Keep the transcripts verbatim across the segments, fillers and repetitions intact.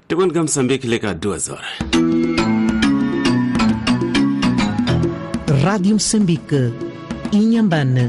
Tukun ka Msambiki leka duas horas. Rádio Moçambique, Inhambane.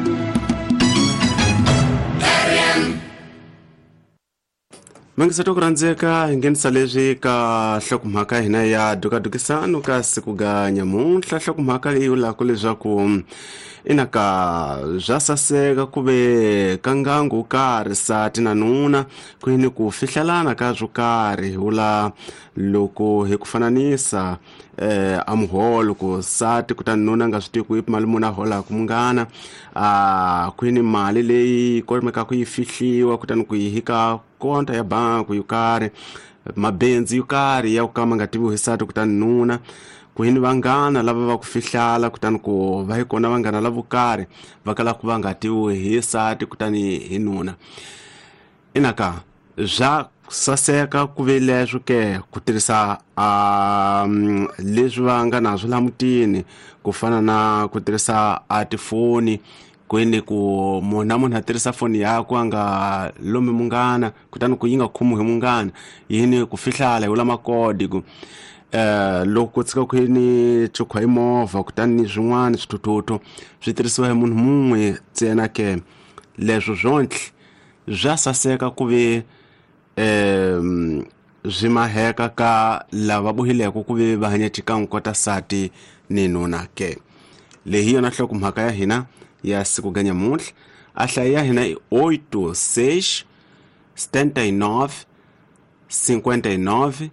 Mangisato kurandzeka ngenisa leswi ka hlokumhaka hina ya dukadukisano ka siku ga nyamuntlha. Hlokumhaka leyi ulaka leswaku inaka bya saseka kuve ka ngangu wo karhi sati na nuna kwini ku fihlalana ka byo karhi ula loko hi ku fananisa eh a muholo ku sati kutani nuna nga swi tivi ku mali muni a holaka mungana a kwini mali leyi komeka ku yi fihliwa kutani ku yi hika konta ya banku yo karhi mabenzi yo karhi ya ku kama nga tiviwi hi sati kutani nuna kwini vangana lava va ku fihlala kutani ku va hi kona vangana lavo karhi va kala ku va nga tiviwi hi sati kutani hi nuna. Inaka bya saseka ku ve leswo ke ku tirhisa a leswi va nga nazwo la mutini ku fana na ku tirhisa a tifoni kwini ku mona munhu a tirhisa foni yakwe a nga lomi mungana kutani ku yi nga khomi hi mungana yini ku fihlala hi ula makodi ku eh loko tsika ku yini chukwa imovha kutani zwin'wana swithuthuthu swi tirhisiwa hi munhu mumwe ntsena ke leswo zontlhe bya saseka ku ve eh zwimaheka ka lava bohileko ku ve va hanya xikan'we kota sati ni nuna ke. Lehi yona hlokumhaka ya hina ya siku ga nyamuntlha. A hlayi ya hina i oito seis setenta e nove cinquenta e nove